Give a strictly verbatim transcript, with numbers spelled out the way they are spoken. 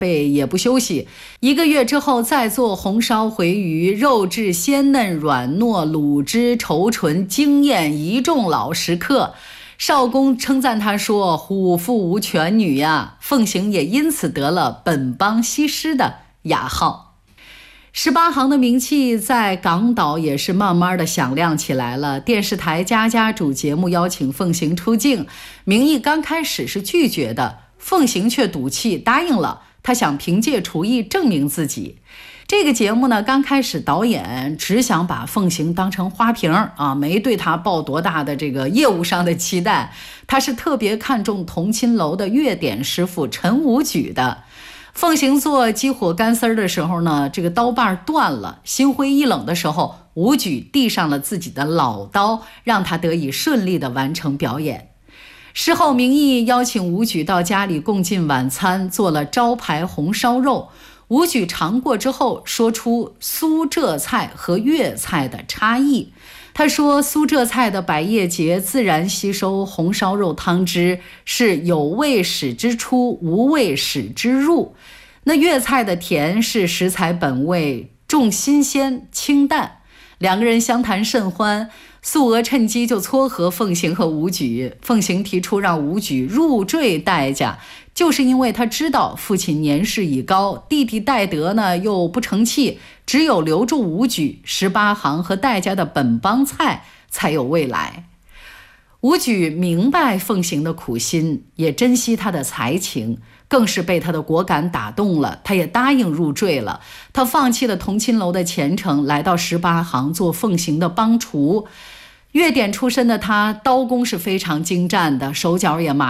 备也不休息，一个月之后再做红烧回鱼，肉质鲜嫩软糯，卤汁稠醇，惊艳一众老食客。少公称赞他说：“虎父无犬女呀！”凤行也因此得了本帮西施的雅号。十八行的名气在港岛也是慢慢的响亮起来了。电视台家家主节目邀请凤行出镜，名义刚开始是拒绝的，凤行却赌气答应了。他想凭借厨艺证明自己。这个节目呢，刚开始导演只想把凤行当成花瓶啊，没对他抱多大的这个业务上的期待。他是特别看重同亲楼的乐典师傅陈武举的。凤行做鸡火干丝的时候呢，这个刀把断了，心灰意冷的时候，武举递上了自己的老刀，让他得以顺利地完成表演。事后名义邀请武举到家里共进晚餐，做了招牌红烧肉。武举尝过之后，说出苏浙菜和粤菜的差异。他说，苏浙菜的百叶结自然吸收红烧肉汤汁，是有味使之出，无味使之入。那粤菜的甜是食材本味，重新鲜清淡。两个人相谈甚欢，素娥趁机就撮合凤行和武举。凤行提出让武举入赘戴家，就是因为他知道父亲年事已高，弟弟戴德呢又不成器，只有留住武举，十八行和戴家的本帮菜才有未来。武举明白凤行的苦心，也珍惜他的才情，更是被他的果敢打动了，他也答应入赘了。他放弃了同亲楼的前程，来到十八行做凤行的帮厨。粤典出身的他，刀工是非常精湛的，手脚也麻